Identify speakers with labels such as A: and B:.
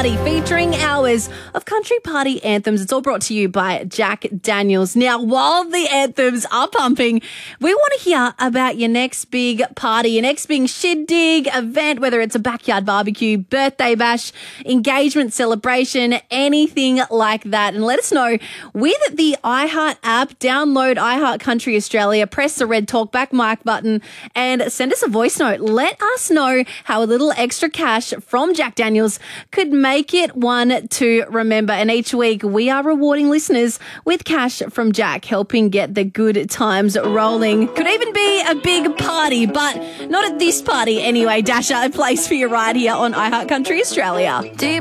A: Party featuring hours of country party anthems. It's all brought to you by Jack Daniels. Now, while the anthems are pumping, we want to hear about your next big party, your next big shindig event, whether it's a backyard barbecue, birthday bash, engagement celebration, anything like that. And let us know with the iHeart app. Download iHeart Country Australia, press the red talkback mic button and send us a voice note. Let us know how a little extra cash from Jack Daniels could make it one to remember. And each week we are rewarding listeners with cash from Jack, helping get the good times rolling. Could even be a big party, but not at this party anyway. Dasher, a place for you right here on iHeart Country Australia.
B: Do you